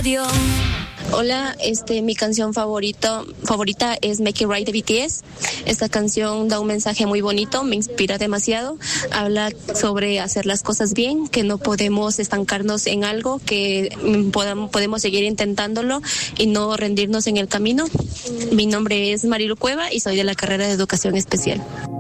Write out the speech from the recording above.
Radio. Hola, mi canción favorita es Make It Right de BTS. Esta canción da un mensaje muy bonito, me inspira demasiado. Habla sobre hacer las cosas bien, que no podemos estancarnos en algo, que podemos seguir intentándolo y no rendirnos en el camino. Mi nombre es Marilu Cueva y soy de la carrera de Educación Especial.